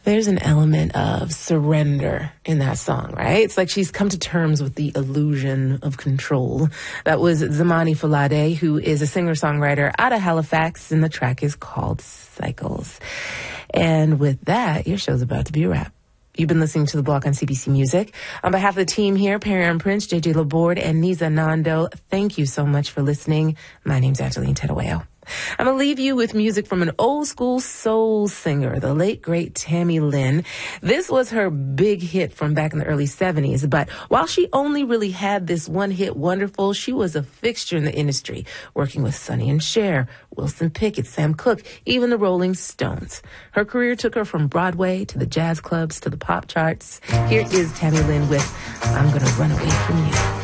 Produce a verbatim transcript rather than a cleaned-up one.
There's an element of surrender in that song, right? It's like she's come to terms with the illusion of control. That was Zamani Falade, who is a singer-songwriter out of Halifax, and the track is called Cycles. And with that, your show's about to be a wrap. You've been listening to The Block on C B C Music. On behalf of the team here, Perry and Prince, J J Laborde, and Niza Nando, thank you so much for listening. My name's Angeline Tedoeo. I'm going to leave you with music from an old school soul singer, the late, great Tammy Lynn. This was her big hit from back in the early seventies, but while she only really had this one hit wonderful, she was a fixture in the industry, working with Sonny and Cher, Wilson Pickett, Sam Cooke, even the Rolling Stones. Her career took her from Broadway to the jazz clubs to the pop charts. Here is Tammy Lynn with I'm Gonna Run Away From You.